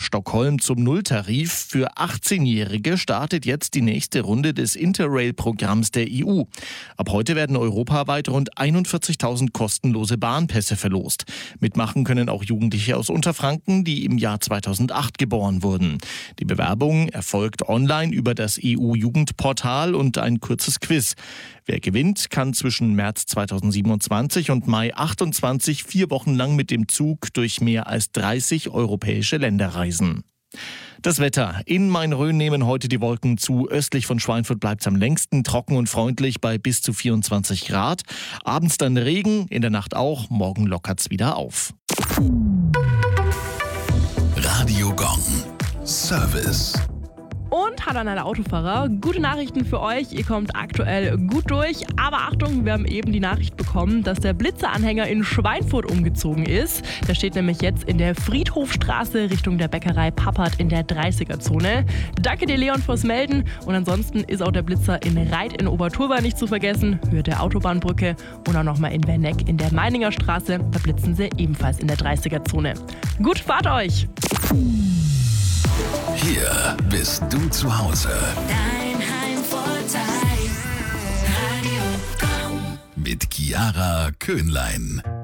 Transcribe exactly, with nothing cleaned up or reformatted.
Stockholm zum Nulltarif. Für achtzehnjährige startet jetzt die nächste Runde des Interrail-Programms der E U. Ab heute werden europaweit rund einundvierzigtausend kostenlose Bahnpässe verlost. Mitmachen können auch Jugendliche aus Unterfranken, die im Jahr zweitausendacht geboren wurden. Die Bewerbung erfolgt online über das E U-Jugendportal und ein kurzes Quiz. Wer gewinnt, kann zwischen März zweitausendsiebenundzwanzig und Mai achtundzwanzig vier Wochen lang mit dem Zug durch mehr als dreißig europäische Länder reisen. Das Wetter. In Main-Rhön nehmen heute die Wolken zu. Östlich von Schweinfurt bleibt es am längsten trocken und freundlich bei bis zu vierundzwanzig Grad. Abends dann Regen, in der Nacht auch. Morgen lockert es wieder auf. Radio Gong. Service. Und hallo an alle Autofahrer, gute Nachrichten für euch, ihr kommt aktuell gut durch, aber Achtung, wir haben eben die Nachricht bekommen, dass der Blitzer-Anhänger in Schweinfurt umgezogen ist. Der steht nämlich jetzt in der Friedhofstraße Richtung der Bäckerei Pappert in der dreißiger-Zone. Danke dir, Leon, fürs Melden, und ansonsten ist auch der Blitzer in Reit in Oberturba nicht zu vergessen, Höhe der Autobahnbrücke, und auch nochmal in Werneck in der Meininger Straße, da blitzen sie ebenfalls in der dreißiger-Zone. Gut, fahrt euch! Hier bist du zu Hause. Dein Heimvorteil. Radio Gong. Mit Chiara Köhnlein.